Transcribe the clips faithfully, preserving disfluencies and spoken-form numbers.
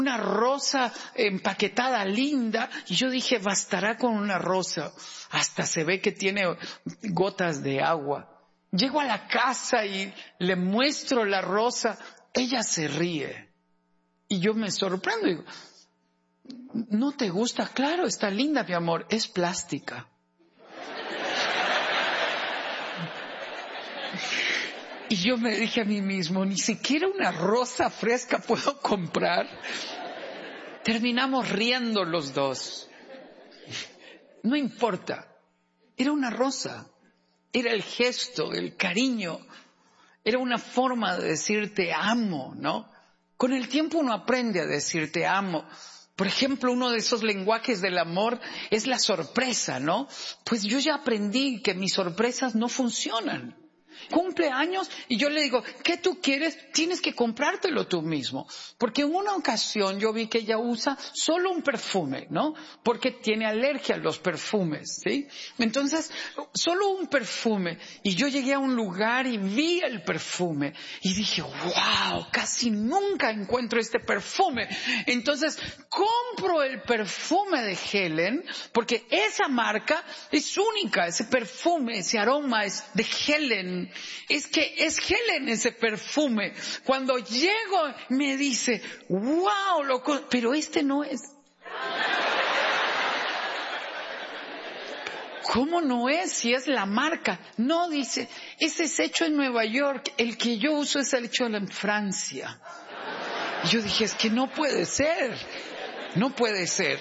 una rosa empaquetada linda, y yo dije, bastará con una rosa. Hasta se ve que tiene gotas de agua. Llego a la casa y le muestro la rosa. Ella se ríe. Y yo me sorprendo. Digo, ¿no te gusta? Claro, está linda, mi amor. Es plástica. Y yo me dije a mí mismo, ni siquiera una rosa fresca puedo comprar. Terminamos riendo los dos. No importa. Era una rosa. Era el gesto, el cariño. Era una forma de decir te amo, ¿no? Con el tiempo uno aprende a decir te amo. Por ejemplo, uno de esos lenguajes del amor es la sorpresa, ¿no? Pues yo ya aprendí que mis sorpresas no funcionan. Cumple años y yo le digo, ¿qué tú quieres? Tienes que comprártelo tú mismo. Porque en una ocasión yo vi que ella usa solo un perfume, ¿no? Porque tiene alergia a los perfumes, ¿sí? Entonces, solo un perfume. Y yo llegué a un lugar y vi el perfume. Y dije, wow, casi nunca encuentro este perfume. Entonces, compro el perfume de Helen, porque esa marca es única. Ese perfume, ese aroma es de Helen. Es que es Helen ese perfume. Cuando llego me dice, wow, loco, pero este no es. ¿Cómo no es? Si es la marca. No, dice, ese es hecho en Nueva York. El que yo uso es el hecho en Francia. Y yo dije, es que no puede ser. No puede ser.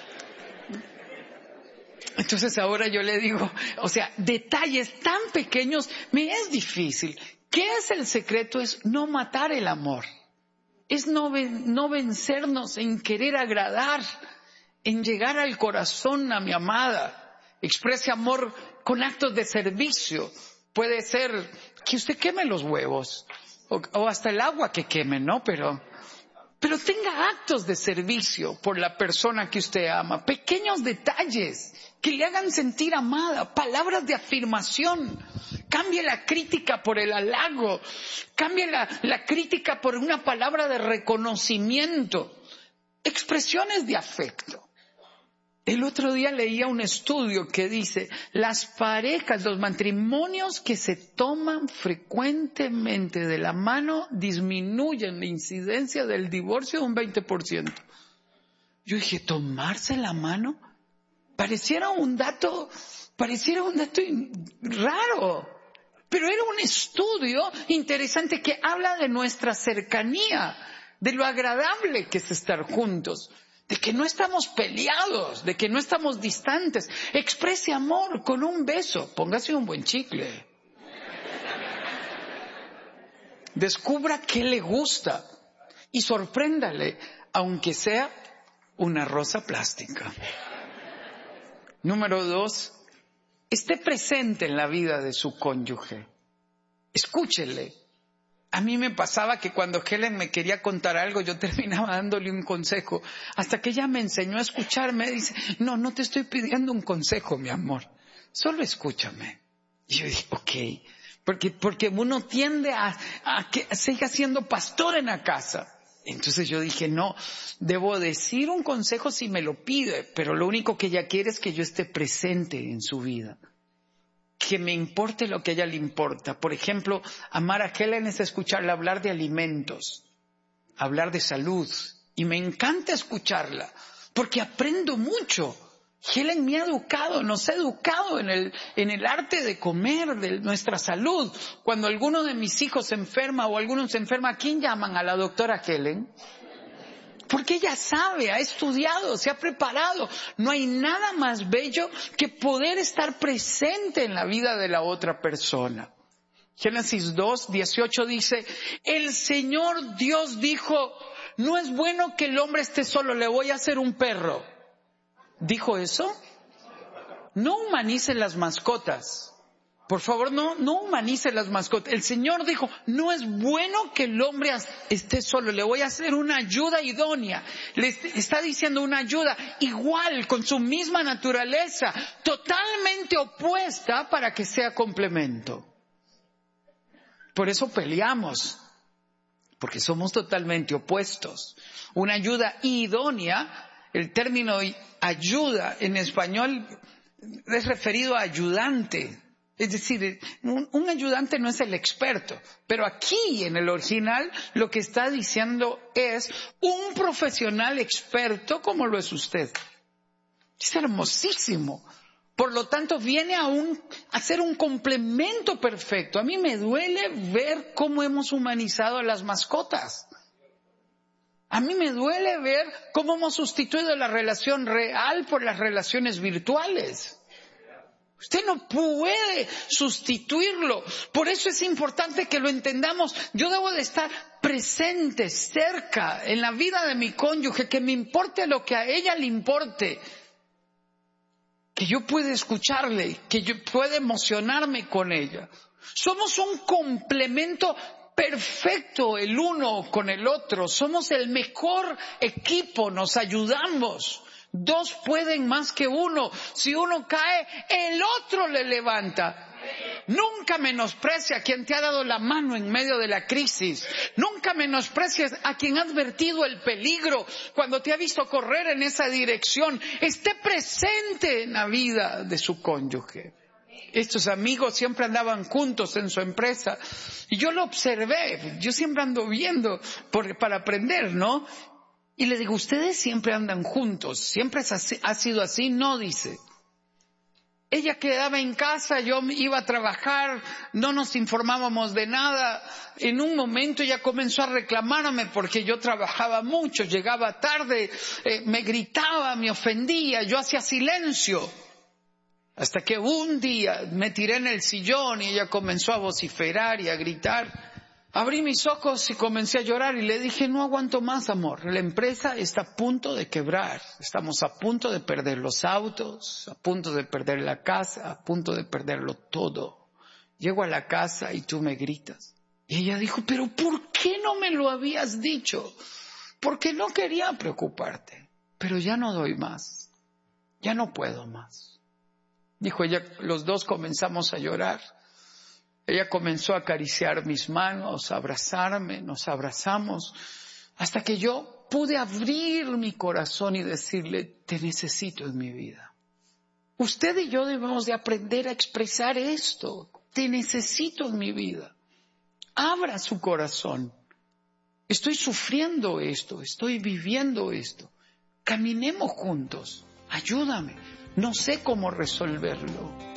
Entonces ahora yo le digo, o sea, detalles tan pequeños, me es difícil. ¿Qué es el secreto? Es no matar el amor. Es no, no vencernos en querer agradar, en llegar al corazón a mi amada. Exprese amor con actos de servicio. Puede ser que usted queme los huevos, o, o hasta el agua que queme, ¿no? Pero... Pero tenga actos de servicio por la persona que usted ama, pequeños detalles que le hagan sentir amada, palabras de afirmación. Cambie la crítica por el halago, cambie la, la crítica por una palabra de reconocimiento, expresiones de afecto. El otro día leía un estudio que dice, las parejas, los matrimonios que se toman frecuentemente de la mano disminuyen la incidencia del divorcio un veinte por ciento. Yo dije, ¿tomarse la mano? Pareciera un dato, pareciera un dato raro, pero era un estudio interesante que habla de nuestra cercanía, de lo agradable que es estar juntos. De que no estamos peleados, de que no estamos distantes. Exprese amor con un beso. Póngase un buen chicle. Descubra qué le gusta y sorpréndale, aunque sea una rosa plástica. Número dos, esté presente en la vida de su cónyuge. Escúchele. A mí me pasaba que cuando Helen me quería contar algo, yo terminaba dándole un consejo. Hasta que ella me enseñó a escuchar, me dice, no, no te estoy pidiendo un consejo, mi amor. Solo escúchame. Y yo dije, ok. Porque, porque uno tiende a, a que siga siendo pastor en la casa. Entonces yo dije, no, debo decir un consejo si me lo pide, pero lo único que ella quiere es que yo esté presente en su vida. Que me importe lo que a ella le importa. Por ejemplo, amar a Helen es escucharla hablar de alimentos, hablar de salud. Y me encanta escucharla, porque aprendo mucho. Helen me ha educado, nos ha educado en el, en el arte de comer, de nuestra salud. Cuando alguno de mis hijos se enferma o alguno se enferma, ¿a quién llaman? A la doctora Helen. Porque ella sabe, ha estudiado, se ha preparado. No hay nada más bello que poder estar presente en la vida de la otra persona. Génesis dos, dieciocho dice, el Señor Dios dijo, no es bueno que el hombre esté solo, le voy a hacer un perro. ¿Dijo eso? No humanice las mascotas. Por favor, no, no humanice las mascotas. El Señor dijo, no es bueno que el hombre esté solo, le voy a hacer una ayuda idónea. Le está diciendo una ayuda igual, con su misma naturaleza, totalmente opuesta para que sea complemento. Por eso peleamos. porque somos totalmente opuestos. Una ayuda idónea, el término ayuda en español es referido a ayudante. Es decir, un, un ayudante no es el experto, pero aquí en el original lo que está diciendo es un profesional experto como lo es usted. Es hermosísimo. Por lo tanto, viene a, un, a ser un complemento perfecto. A mí me duele ver cómo hemos humanizado a las mascotas. A mí me duele ver cómo hemos sustituido la relación real por las relaciones virtuales. Usted no puede sustituirlo. Por eso es importante que lo entendamos. Yo debo de estar presente, cerca, en la vida de mi cónyuge, que me importe lo que a ella le importe. Que yo pueda escucharle, que yo pueda emocionarme con ella. Somos un complemento perfecto el uno con el otro. Somos el mejor equipo, nos ayudamos. Dos pueden más que uno. Si uno cae, el otro le levanta. Nunca menosprecia a quien te ha dado la mano en medio de la crisis. Nunca menosprecies a quien ha advertido el peligro cuando te ha visto correr en esa dirección. Esté presente en la vida de su cónyuge. Estos amigos siempre andaban juntos en su empresa y yo lo observé. Yo siempre ando viendo por, para aprender, ¿no? Y le digo, ustedes siempre andan juntos. Siempre es así, ha sido así, no, dice. Ella quedaba en casa, yo iba a trabajar, no nos informábamos de nada. En un momento ella comenzó a reclamarme porque yo trabajaba mucho, llegaba tarde, eh, me gritaba, me ofendía, yo hacía silencio. Hasta que un día me tiré en el sillón y ella comenzó a vociferar y a gritar. Abrí mis ojos y comencé a llorar y le dije, no aguanto más, amor. La empresa está a punto de quebrar. Estamos a punto de perder los autos, a punto de perder la casa, a punto de perderlo todo. Llego a la casa y tú me gritas. Y ella dijo, pero ¿por qué no me lo habías dicho? Porque no quería preocuparte. Pero ya no doy más. Ya no puedo más. Dijo ella, los dos comenzamos a llorar. Ella comenzó a acariciar mis manos, a abrazarme, nos abrazamos, hasta que yo pude abrir mi corazón y decirle, te necesito en mi vida. Usted y yo debemos de aprender a expresar esto, te necesito en mi vida. Abra su corazón. Estoy sufriendo esto, estoy viviendo esto. Caminemos juntos, ayúdame, no sé cómo resolverlo.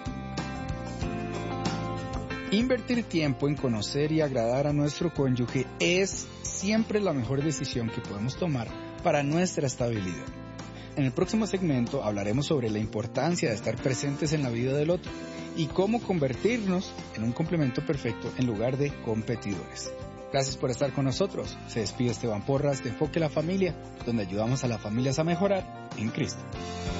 Invertir tiempo en conocer y agradar a nuestro cónyuge es siempre la mejor decisión que podemos tomar para nuestra estabilidad. En el próximo segmento hablaremos sobre la importancia de estar presentes en la vida del otro y cómo convertirnos en un complemento perfecto en lugar de competidores. Gracias por estar con nosotros. Se despide Esteban Porras de Enfoque la Familia, donde ayudamos a las familias a mejorar en Cristo.